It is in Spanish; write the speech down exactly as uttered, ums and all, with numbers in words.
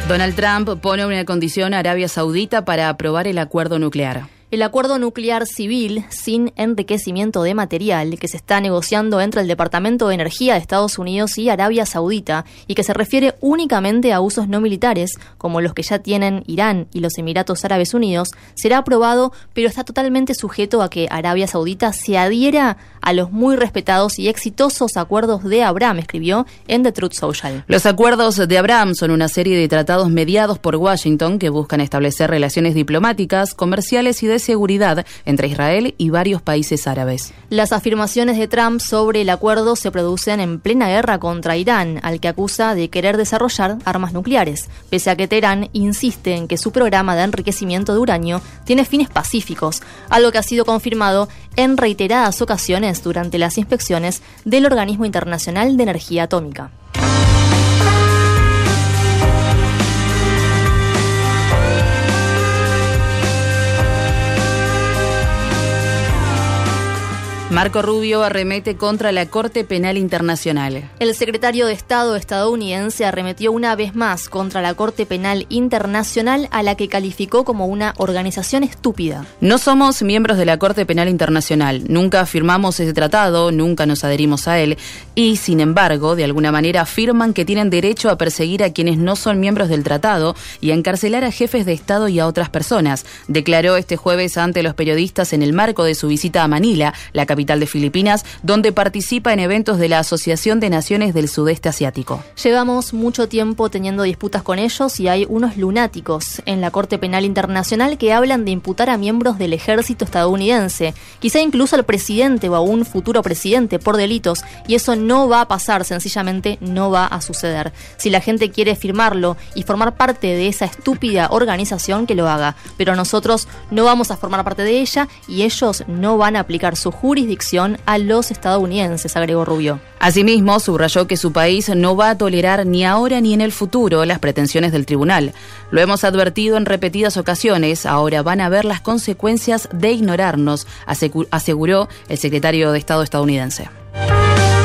Donald Trump pone una condición a Arabia Saudita para aprobar el acuerdo nuclear. El acuerdo nuclear civil sin enriquecimiento de material que se está negociando entre el Departamento de Energía de Estados Unidos y Arabia Saudita y que se refiere únicamente a usos no militares, como los que ya tienen Irán y los Emiratos Árabes Unidos, será aprobado, pero está totalmente sujeto a que Arabia Saudita se adhiera a los muy respetados y exitosos acuerdos de Abraham, escribió en The Truth Social. Los acuerdos de Abraham son una serie de tratados mediados por Washington que buscan establecer relaciones diplomáticas, comerciales y de seguridad entre Israel y varios países árabes. Las afirmaciones de Trump sobre el acuerdo se producen en plena guerra contra Irán, al que acusa de querer desarrollar armas nucleares, pese a que Teherán insiste en que su programa de enriquecimiento de uranio tiene fines pacíficos, algo que ha sido confirmado en reiteradas ocasiones durante las inspecciones del Organismo Internacional de Energía Atómica. Marco Rubio arremete contra la Corte Penal Internacional. El secretario de Estado estadounidense arremetió una vez más contra la Corte Penal Internacional, a la que calificó como una organización estúpida. No somos miembros de la Corte Penal Internacional, nunca firmamos ese tratado, nunca nos adherimos a él y, sin embargo, de alguna manera afirman que tienen derecho a perseguir a quienes no son miembros del tratado y a encarcelar a jefes de Estado y a otras personas, declaró este jueves ante los periodistas en el marco de su visita a Manila, la capital de Filipinas, donde participa en eventos de la Asociación de Naciones del Sudeste Asiático. Llevamos mucho tiempo teniendo disputas con ellos y hay unos lunáticos en la Corte Penal Internacional que hablan de imputar a miembros del ejército estadounidense, quizá incluso al presidente o a un futuro presidente por delitos, y eso no va a pasar, sencillamente no va a suceder. Si la gente quiere firmarlo y formar parte de esa estúpida organización, que lo haga, pero nosotros no vamos a formar parte de ella y ellos no van a aplicar su jurisdicción a los estadounidenses, agregó Rubio. Asimismo, subrayó que su país no va a tolerar ni ahora ni en el futuro las pretensiones del tribunal. Lo hemos advertido en repetidas ocasiones, ahora van a ver las consecuencias de ignorarnos, aseguró el secretario de Estado estadounidense.